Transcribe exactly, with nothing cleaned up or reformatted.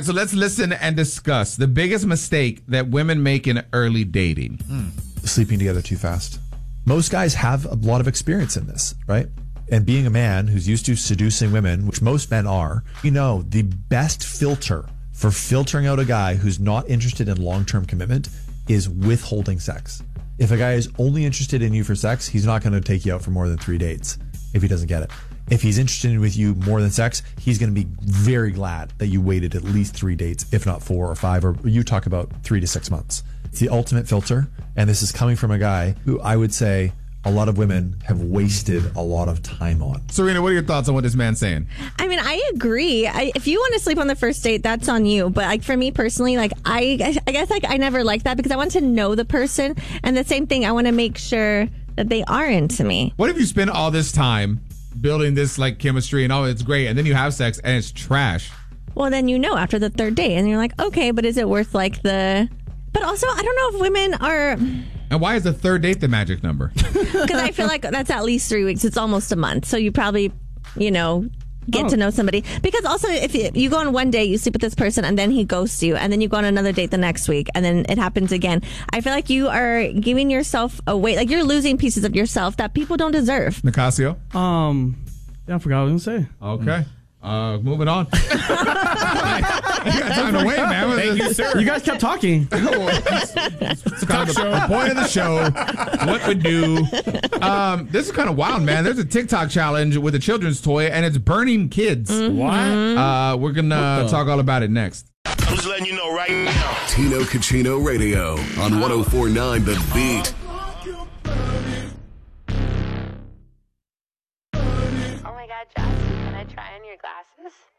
right, so let's listen and discuss the biggest mistake that women make in early dating. Mm. Sleeping together too fast. Most guys have a lot of experience in this, right? And being a man who's used to seducing women, which most men are, you know, the best filter for filtering out a guy who's not interested in long-term commitment is withholding sex. If a guy is only interested in you for sex, he's not going to take you out for more than three dates if he doesn't get it. If he's interested in with you more than sex, he's going to be very glad that you waited at least three dates, if not four or five, or you talk about three to six months. It's the ultimate filter, and this is coming from a guy who I would say a lot of women have wasted a lot of time on. Serena, what are your thoughts on what this man's saying? I mean, I agree. I, if you want to sleep on the first date, that's on you. But like for me personally, like I, I guess like I never liked that because I want to know the person, and the same thing, I want to make sure that they are into me. What if you spend all this time building this like chemistry and oh, it's great, and then you have sex and it's trash? Well, then you know after the third date, and you're like, okay, but is it worth like the? But also, I don't know if women are. And why is the third date the magic number? Because I feel like that's at least three weeks. It's almost a month. So you probably, you know, get oh. to know somebody. Because also, if you, you go on one day, you sleep with this person, and then he ghosts you, and then you go on another date the next week, and then it happens again. I feel like you are giving yourself away. Like you're losing pieces of yourself that people don't deserve. Nicasio? Um, yeah, I forgot what I was going to say. Okay. Uh, moving on. You got time to wait, man. Thank you, sir. You guys kept talking. It's kind of the, the point of the show. What we do. Um, this is kind of wild, man. There's a TikTok challenge with a children's toy, and it's burning kids. Mm-hmm. What? Uh, we're going to talk all about it next. I'm just letting you know right now. Tino Cucino Radio on one oh four point nine The Beat. Oh my God, Josh, can I try on your glasses?